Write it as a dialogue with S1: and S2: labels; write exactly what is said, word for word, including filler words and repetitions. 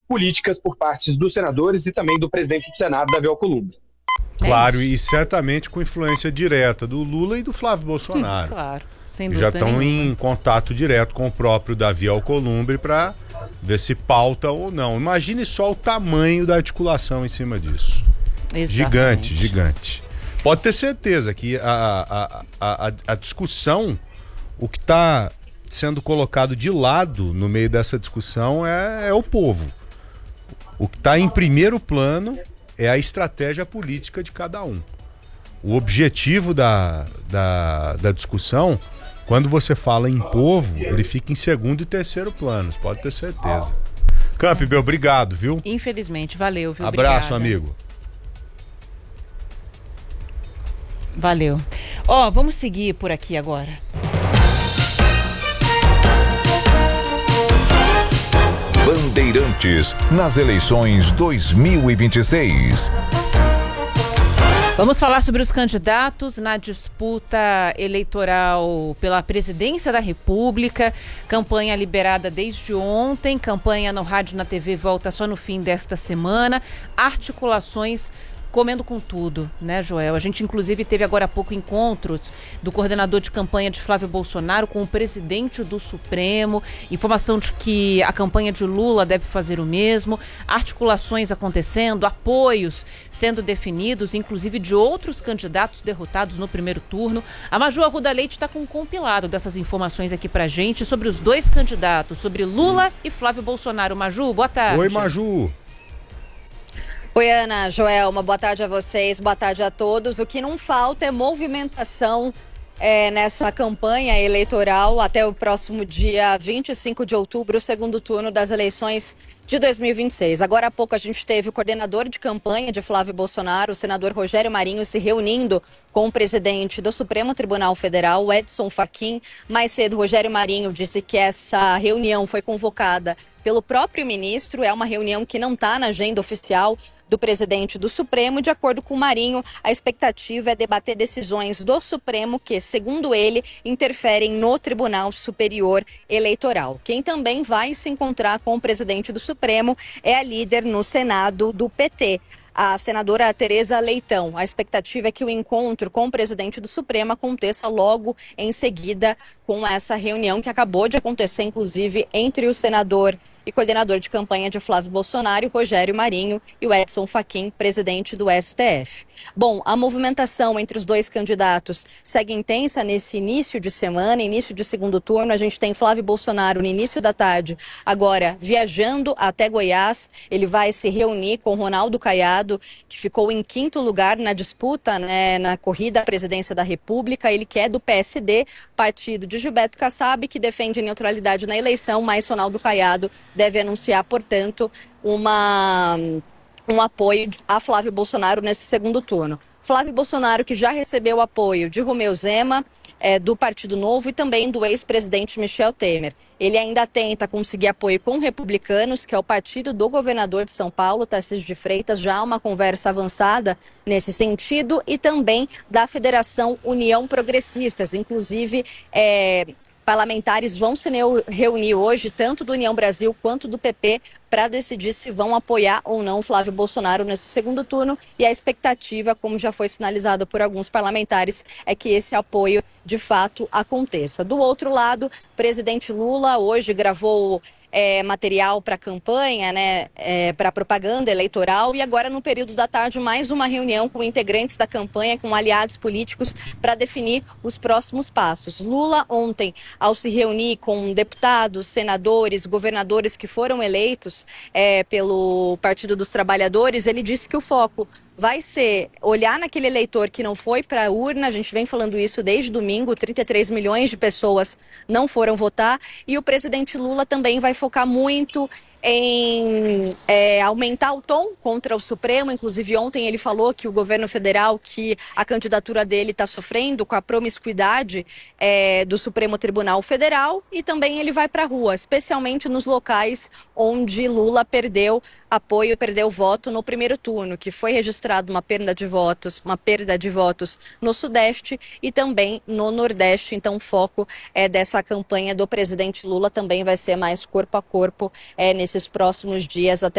S1: políticas por parte dos senadores e também do presidente do Senado, Davi Alcolumbre.
S2: Claro, e certamente com influência direta do Lula e do Flávio Bolsonaro.
S3: Claro, sem
S2: que
S3: dúvida
S2: já estão
S3: nenhuma.
S2: em contato direto com o próprio Davi Alcolumbre para ver se pauta ou não. Imagine só o tamanho da articulação em cima disso.
S3: Exatamente.
S2: Gigante, gigante. Pode ter certeza que a, a, a, a, a discussão, o que está sendo colocado de lado no meio dessa discussão é, é o povo. O que está em primeiro plano é a estratégia política de cada um. O objetivo da, da, da discussão, quando você fala em povo, ele fica em segundo e terceiro planos, pode ter certeza. Campbell, obrigado, viu?
S3: Infelizmente, valeu, viu?
S2: Abraço,
S3: Obrigada.
S2: amigo.
S3: Valeu. Ó, oh, vamos seguir por aqui agora.
S4: Bandeirantes nas eleições dois mil e vinte e seis.
S3: Vamos falar sobre os candidatos na disputa eleitoral pela presidência da República. Campanha liberada desde ontem. Campanha no rádio e na T V volta só no fim desta semana. Articulações comendo com tudo, né, Joel? A gente, inclusive, teve agora há pouco encontros do coordenador de campanha de Flávio Bolsonaro com o presidente do Supremo, informação de que a campanha de Lula deve fazer o mesmo, articulações acontecendo, apoios sendo definidos, inclusive de outros candidatos derrotados no primeiro turno. A Maju Arruda Leite está com um compilado dessas informações aqui pra gente sobre os dois candidatos, sobre Lula e Flávio Bolsonaro. Maju, boa tarde.
S2: Oi, Maju.
S5: Oi, Ana, Joel, uma boa tarde a vocês, boa tarde a todos. O que não falta é movimentação é, nessa campanha eleitoral até o próximo dia vinte e cinco de outubro, o segundo turno das eleições de dois mil e vinte e seis. Agora há pouco a gente teve o coordenador de campanha de Flávio Bolsonaro, o senador Rogério Marinho, se reunindo com o presidente do Supremo Tribunal Federal, Edson Fachin. Mais cedo, Rogério Marinho disse que essa reunião foi convocada pelo próprio ministro, é uma reunião que não está na agenda oficial do presidente do Supremo. De acordo com o Marinho, a expectativa é debater decisões do Supremo que, segundo ele, interferem no Tribunal Superior Eleitoral. Quem também vai se encontrar com o presidente do Supremo é a líder no Senado do P T, a senadora Tereza Leitão. A expectativa é que o encontro com o presidente do Supremo aconteça logo em seguida com essa reunião que acabou de acontecer, inclusive, entre o senador e coordenador de campanha de Flávio Bolsonaro, Rogério Marinho, e o Edson Fachin, presidente do S T F. Bom, a movimentação entre os dois candidatos segue intensa nesse início de semana, início de segundo turno. A gente tem Flávio Bolsonaro no início da tarde, agora viajando até Goiás. Ele vai se reunir com Ronaldo Caiado, que ficou em quinto lugar na disputa, né, na corrida à presidência da República. Ele que é do P S D, partido de Gilberto Kassab, que defende neutralidade na eleição, mas Ronaldo Caiado deve anunciar, portanto, uma, um apoio a Flávio Bolsonaro nesse segundo turno. Flávio Bolsonaro, que já recebeu apoio de Romeu Zema, é, do Partido Novo, e também do ex-presidente Michel Temer. Ele ainda tenta conseguir apoio com Republicanos, que é o partido do governador de São Paulo, Tarcísio de Freitas. Já há uma conversa avançada nesse sentido, e também da Federação União Progressistas. Inclusive, é, parlamentares vão se reunir hoje, tanto do União Brasil quanto do P P, para decidir se vão apoiar ou não Flávio Bolsonaro nesse segundo turno. E a expectativa, como já foi sinalizado por alguns parlamentares, é que esse apoio de fato aconteça. Do outro lado, o presidente Lula hoje gravou É, material para campanha, né, é, para propaganda eleitoral, e agora no período da tarde mais uma reunião com integrantes da campanha, com aliados políticos, para definir os próximos passos. Lula ontem, ao se reunir com deputados, senadores, governadores que foram eleitos é, pelo Partido dos Trabalhadores, ele disse que o foco vai ser olhar naquele eleitor que não foi para a urna. A gente vem falando isso desde domingo, trinta e três milhões de pessoas não foram votar, e o presidente Lula também vai focar muito em é, aumentar o tom contra o Supremo. Inclusive ontem ele falou que o governo federal, que a candidatura dele está sofrendo com a promiscuidade é, do Supremo Tribunal Federal, e também ele vai para a rua, especialmente nos locais onde Lula perdeu apoio, perdeu voto no primeiro turno, que foi registrado uma perda de votos, uma perda de votos no Sudeste e também no Nordeste. Então o foco é, dessa campanha do presidente Lula também vai ser mais corpo a corpo é, nesse esses próximos dias até